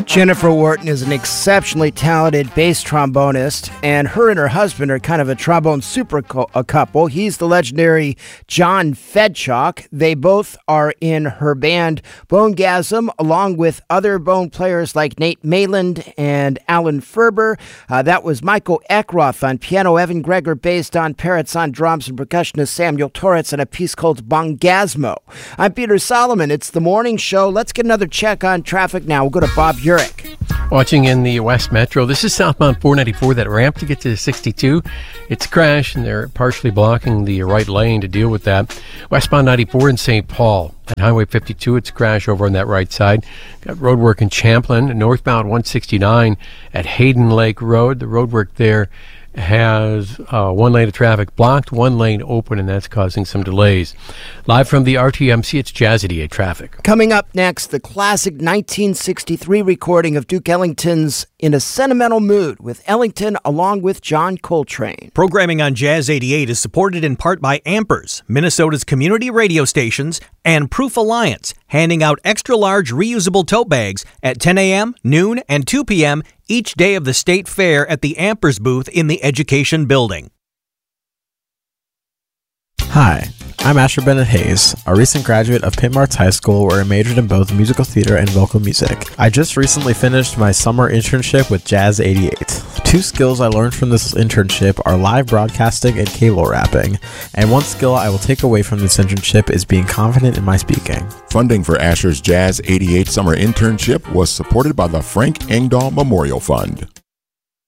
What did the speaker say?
Jennifer Wharton is an exceptionally talented bass trombonist, and her husband are kind of a trombone super couple. He's the legendary John Fedchalk. They both are in her band Bonegasm, along with other bone players like Nate Mayland and Alan Ferber. That was Michael Eckroth on piano, Evan Gregor bass, Don Parrott's on drums, and percussionist Samuel Torres on a piece called Bongasmo. I'm Peter Solomon. It's the morning show. Let's get another check on traffic now. We'll go to Bob Urich. Watching in the West Metro, this is southbound 494, that ramp to get to 62. It's crashed, and they're partially blocking the right lane to deal with that. Westbound 94 in St. Paul. At Highway 52, it's a crash over on that right side. Got road work in Champlin. Northbound 169 at Hayden Lake Road. The road work there has one lane of traffic blocked, one lane open, and that's causing some delays. Live from the RTMC, it's Jazz 88 traffic. Coming up next, the classic 1963 recording of Duke Ellington's In a Sentimental Mood with Ellington along with John Coltrane. Programming on Jazz 88 is supported in part by Ampers, Minnesota's community radio stations, and Proof Alliance, handing out extra-large reusable tote bags at 10 a.m., noon, and 2 p.m. each day of the state fair at the Ampers booth in the Education Building. Hi, I'm Asher Bennett Hayes, a recent graduate of Pitt Martz High School where I majored in both musical theater and vocal music. I just recently finished my summer internship with Jazz 88. Two skills I learned from this internship are live broadcasting and cable wrapping, and one skill I will take away from this internship is being confident in my speaking. Funding for Asher's Jazz 88 summer internship was supported by the Frank Engdahl Memorial Fund.